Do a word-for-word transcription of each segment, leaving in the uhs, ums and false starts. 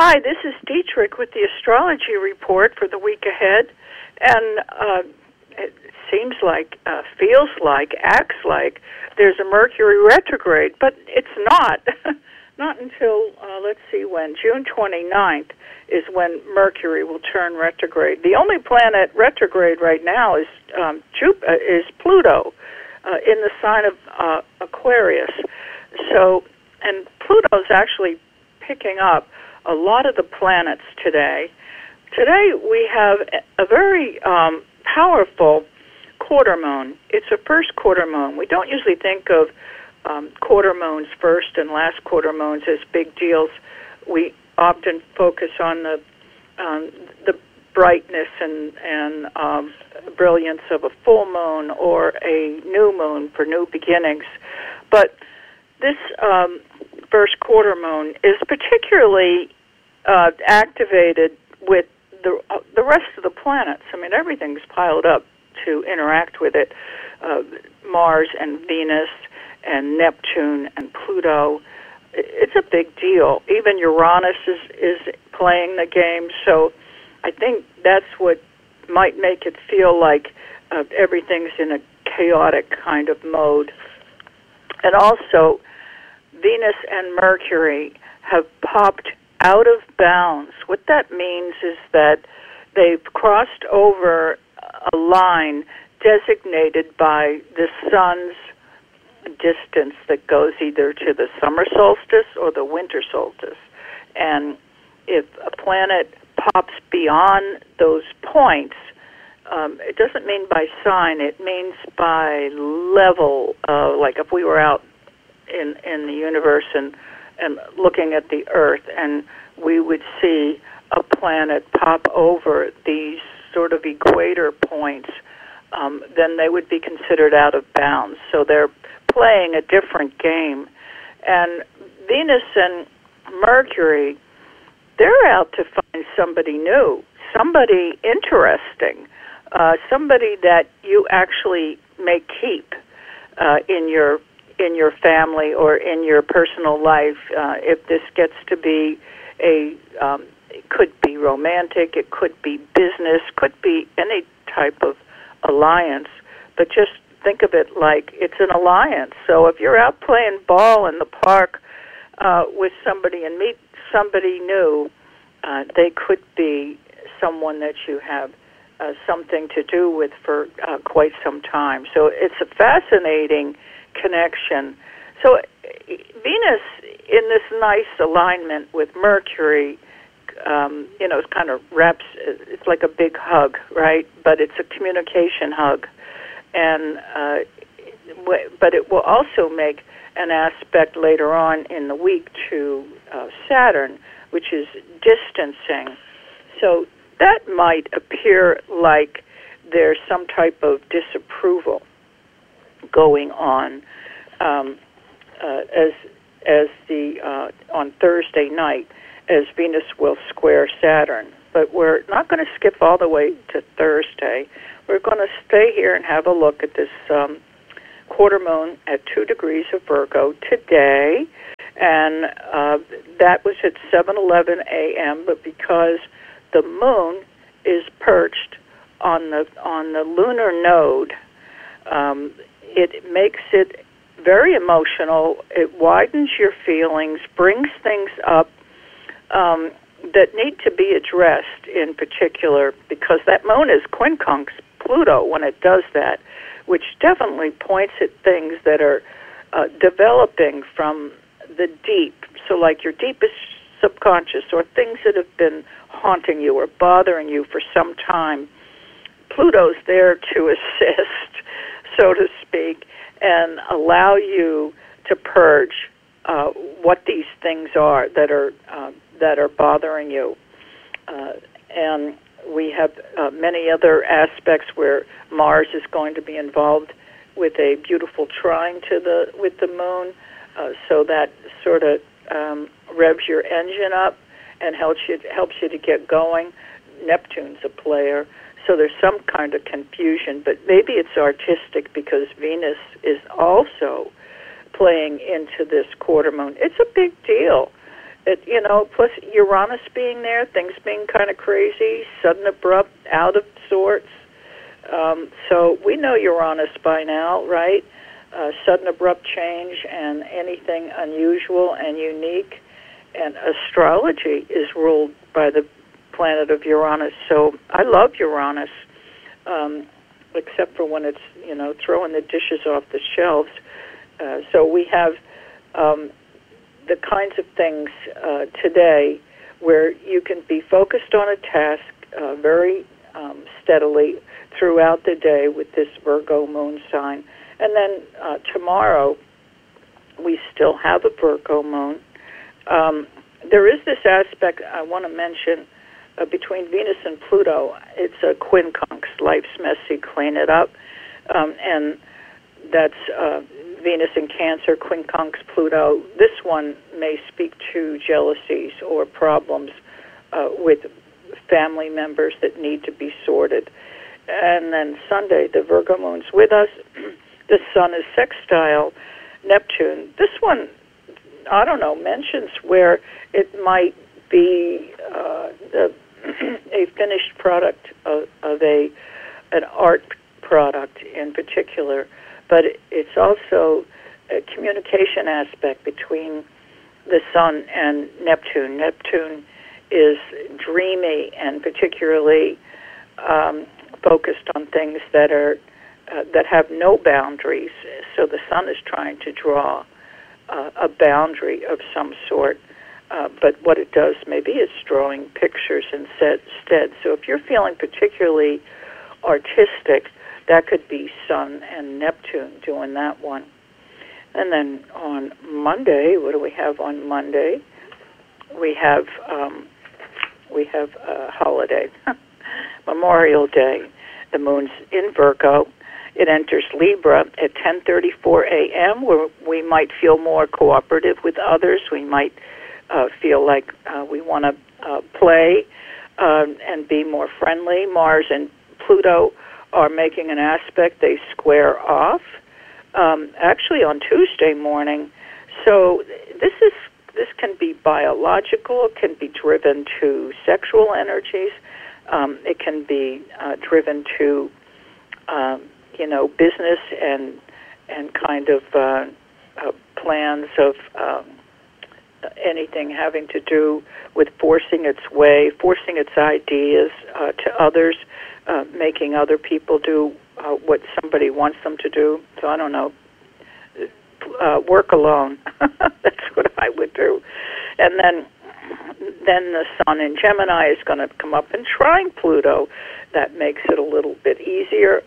Hi, this is Dietrich with the astrology report for the week ahead, and uh, it seems like, uh, feels like, acts like there's a Mercury retrograde, but it's not. Not until, uh, let's see when, June twenty-ninth is when Mercury will turn retrograde. The only planet retrograde right now is um, Jup- uh, is Pluto uh, in the sign of uh, Aquarius. So, and Pluto's actually picking up a lot of the planets today. Today we have a very um, powerful quarter moon. It's a first quarter moon. We don't usually think of um, quarter moons first and last quarter moons as big deals. We often focus on the um, the brightness and, and um, brilliance of a full moon or a new moon for new beginnings. But this um, first quarter moon is particularly uh, activated with the uh, the rest of the planets. I mean, everything's piled up to interact with it. Uh, Mars and Venus and Neptune and Pluto. It's a big deal. Even Uranus is, is playing the game. So I think that's what might make it feel like uh, everything's in a chaotic kind of mode. And also, Venus and Mercury have popped out of bounds. What that means is that they've crossed over a line designated by the sun's distance that goes either to the summer solstice or the winter solstice. And if a planet pops beyond those points, um, it doesn't mean by sign, it means by level. Uh, like if we were out in in the universe and and looking at the Earth, and we would see a planet pop over these sort of equator points, um, then they would be considered out of bounds. So they're playing a different game. And Venus and Mercury, they're out to find somebody new, somebody interesting, uh, somebody that you actually may keep uh, in your in your family or in your personal life. Uh, if this gets to be a, um, it could be romantic, it could be business, could be any type of alliance, but just think of it like it's an alliance. So if you're out playing ball in the park uh, with somebody and meet somebody new, uh, they could be someone that you have uh, something to do with for uh, quite some time. So it's a fascinating connection. So Venus in this nice alignment with Mercury, um, you know, it kind of wraps, it's like a big hug, right? But it's a communication hug. And uh, but it will also make an aspect later on in the week to uh, Saturn, which is distancing. So that might appear like there's some type of disapproval going on um, uh, as as the uh, on Thursday night, as Venus will square Saturn. But we're not going to skip all the way to Thursday. We're going to stay here and have a look at this um, quarter moon at two degrees of Virgo today. And uh, that was at seven eleven a.m., but because the moon is perched on the on the lunar node, um, it makes it very emotional. It widens your feelings, brings things up um, that need to be addressed in particular, because that moon is quincunx Pluto when it does that, which definitely points at things that are uh, developing from the deep. So like your deepest subconscious, or things that have been haunting you or bothering you for some time. Pluto's there to assist, so to speak, and allow you to purge uh, what these things are that are uh, that are bothering you. Uh, and we have uh, many other aspects where Mars is going to be involved with a beautiful trine to the with the moon, uh, so that sort of um, revs your engine up and helps you helps you to get going. Neptune's a player, so there's some kind of confusion, but maybe it's artistic because Venus is also playing into this quarter moon. It's a big deal. It, you know, plus Uranus being there, things being kind of crazy, sudden, abrupt, out of sorts. Um, so we know Uranus by now, right? Uh, sudden, abrupt change and anything unusual and unique. And astrology is ruled by the planet of Uranus. So I love Uranus, um, except for when it's, you know, throwing the dishes off the shelves. Uh, so we have um, the kinds of things uh, today where you can be focused on a task uh, very um, steadily throughout the day with this Virgo moon sign. And then uh, tomorrow, we still have a Virgo moon. Um, there is this aspect I want to mention uh, between Venus and Pluto. It's a quincunx, life's messy, clean it up. Um, and that's uh, Venus in Cancer, quincunx, Pluto. This one may speak to jealousies or problems uh, with family members that need to be sorted. And then Sunday, the Virgo moon's with us. The sun is sextile Neptune. This one, I don't know, mentions where it might be uh, the, a finished product of, of a an art product in particular, but it's also a communication aspect between the sun and Neptune. Neptune is dreamy and particularly um, focused on things that are uh, that have no boundaries. So the sun is trying to draw uh, a boundary of some sort, uh, but what it does maybe is drawing pictures instead. So if you're feeling particularly artistic, that could be Sun and Neptune doing that one. And then on Monday, what do we have on Monday? We have um, we have a holiday, Memorial Day. The moon's in Virgo. It enters Libra at ten thirty-four a.m., where we might feel more cooperative with others. We might uh, feel like uh, we want to uh, play uh, and be more friendly. Mars and Pluto are making an aspect. They square off, um, actually on Tuesday morning. So this is this can be biological. It can be driven to sexual energies. Um, it can be uh, driven to, um, you know, business and and kind of uh, uh, plans of um, anything having to do with forcing its way, forcing its ideas uh, to others, uh, making other people do uh, what somebody wants them to do. So I don't know, uh, work alone. That's what I would do. And then then the sun in Gemini is going to come up and trine Pluto. That makes it a little bit easier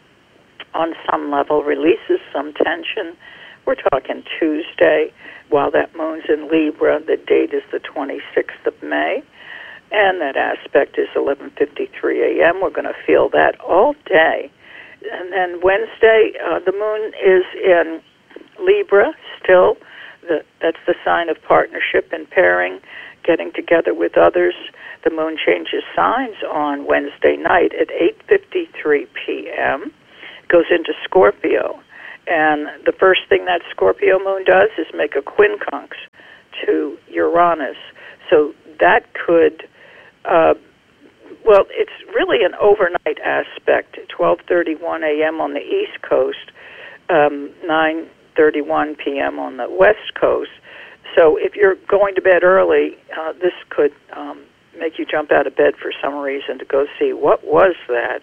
on some level, releases some tension. We're talking Tuesday, while that moon's in Libra. The date is the twenty-sixth of May, and that aspect is eleven fifty-three a.m. We're going to feel that all day. And then Wednesday, uh, the moon is in Libra still. The, that's the sign of partnership and pairing, getting together with others. The moon changes signs on Wednesday night at eight fifty-three p.m., goes into Scorpio. And the first thing that Scorpio moon does is make a quincunx to Uranus. So that could, uh, well, it's really an overnight aspect, twelve thirty-one a.m. on the East Coast, um, nine thirty-one p.m. on the West Coast. So if you're going to bed early, uh, this could um, make you jump out of bed for some reason to go see what was that.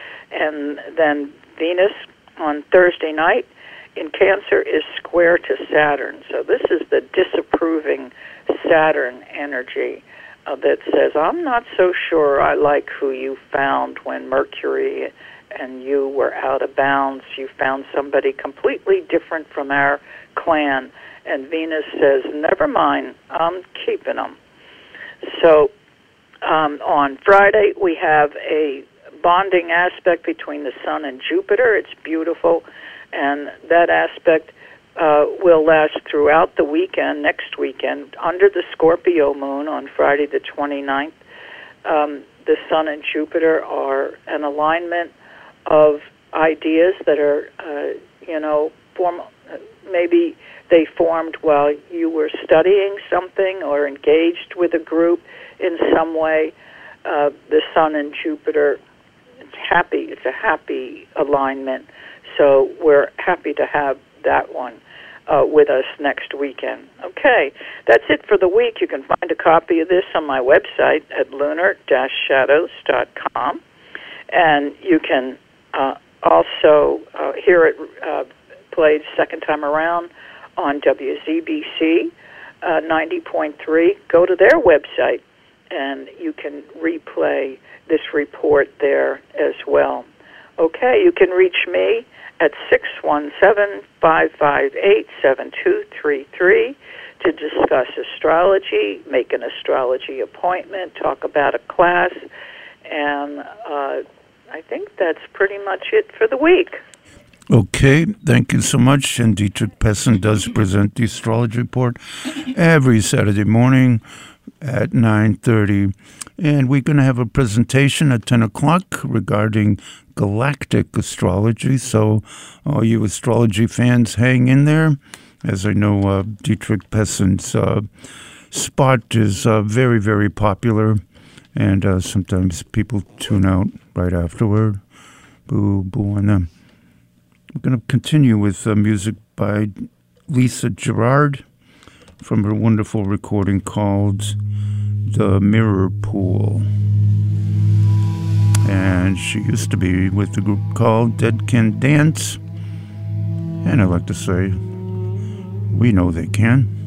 And then Venus on Thursday night in Cancer is square to Saturn. So this is the disapproving Saturn energy uh, that says, I'm not so sure I like who you found when Mercury and you were out of bounds. You found somebody completely different from our clan. And Venus says, never mind, I'm keeping them. So um, on Friday, we have a bonding aspect between the Sun and Jupiter. It's beautiful, and that aspect uh, will last throughout the weekend, next weekend, under the Scorpio moon on Friday the twenty-ninth. Um, the Sun and Jupiter are an alignment of ideas that are, uh, you know, form, maybe they formed while you were studying something or engaged with a group in some way. Uh, the Sun and Jupiter, it's happy. It's a happy alignment. So we're happy to have that one uh, with us next weekend. Okay, that's it for the week. You can find a copy of this on my website at lunar dash shadows dot com. And you can uh, also uh, hear it uh, played second time around on W Z B C uh, ninety point three. Go to their website, and you can replay this report there as well. Okay, you can reach me at six one seven, five five eight, seven two three three to discuss astrology, make an astrology appointment, talk about a class, and uh, I think that's pretty much it for the week. Okay, thank you so much. And Dietrich Pessin does present the Astrology Report every Saturday morning at nine thirty. And we're going to have a presentation at ten o'clock regarding galactic astrology. So all you astrology fans, hang in there. As I know, uh, Dietrich Pessin's uh, spot is uh, very, very popular. And uh, sometimes people tune out right afterward. Boo, boo on them. We're going to continue with uh, music by Lisa Gerrard from her wonderful recording called The Mirror Pool. And she used to be with a group called Dead Can Dance. And I like to say, we know they can.